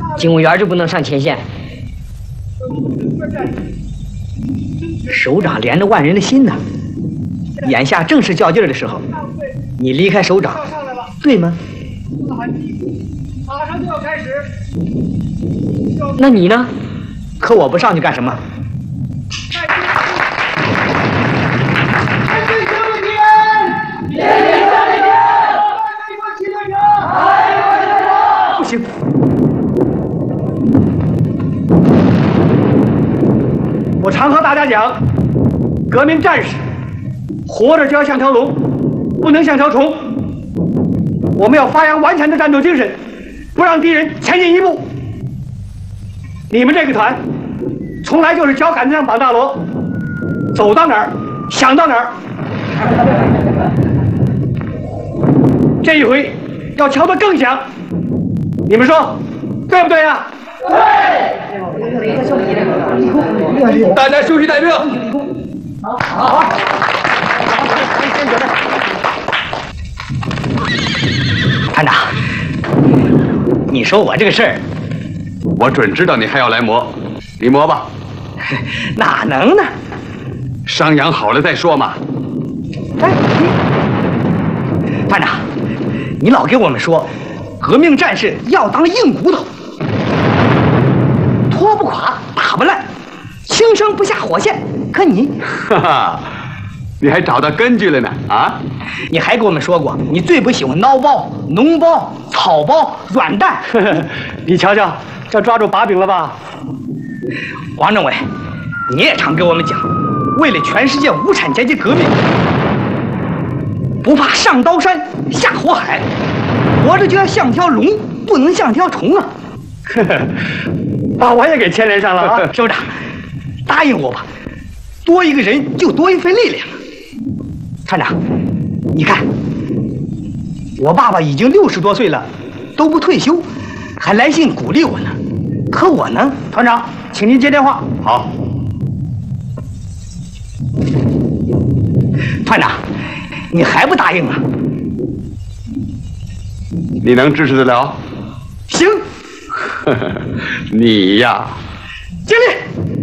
警务员就不能上前线。首长连着万人的心呢，眼下正是较劲儿的时候，你离开首长，对吗？ 马上就要开始。 那你呢？可我不上去干什么？不行，我常和大家讲，革命战士活着就要像条龙，不能像条虫。我们要发扬顽强的战斗精神，不让敌人前进一步。你们这个团从来就是脚杆子上绑大锣，走到哪儿想到哪儿。这一回要敲得更响，你们说对不对呀？ 对。大家休息待命。 好。团长，你说我这个事儿， 我准知道你还要来磨，你磨吧。 哪能呢？ 伤养好了再说嘛。 哎，团长，你老给我们说，革命战士要当硬骨头，拖不垮，打不烂，轻生不下火线。可你， 哈哈，你还找到根据了呢啊！ 你还给我们说过，你最不喜欢孬包、脓包、草包、软蛋。你瞧瞧，这抓住把柄了吧？王政委，你也常给我们讲，为了全世界无产阶级革命，不怕上刀山下火海，活着就要像条龙，不能像条虫啊！把我也给牵连上了啊！首长，答应我吧，多一个人就多一份力量。团长，你看，我爸爸已经60多岁了，都不退休，还来信鼓励我呢。可我呢，团长，请您接电话。 好。 团长，你还不答应啊？ 你能支持得了？ 行。 你呀， 经理。